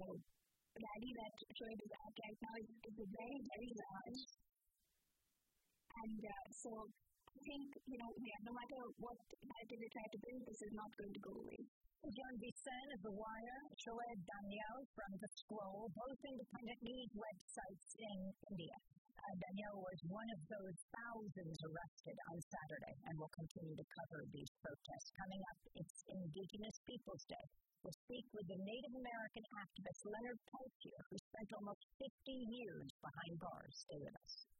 rally that Shoaib is at right now is very, very large. And so I think, no matter what narrative they try to build, this is not going to go away. John Sen of The Wire, Shoaib Daniel from The Scroll, both independent news websites in India. Daniel was one of those thousands arrested on Saturday and will continue to cover these protests. Coming up, it's Indigenous Peoples Day. We'll speak with the Native American activist Leonard Peltier, who spent almost 50 years behind bars. Stay with us.